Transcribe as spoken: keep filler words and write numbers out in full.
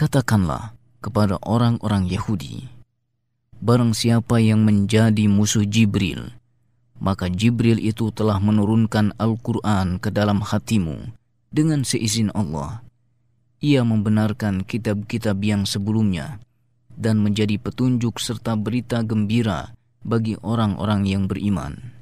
katakanlah kepada orang-orang Yahudi, barang siapa yang menjadi musuh Jibril, maka Jibril itu telah menurunkan Al-Quran ke dalam hatimu dengan seizin Allah. Ia membenarkan kitab-kitab yang sebelumnya dan menjadi petunjuk serta berita gembira bagi orang-orang yang beriman.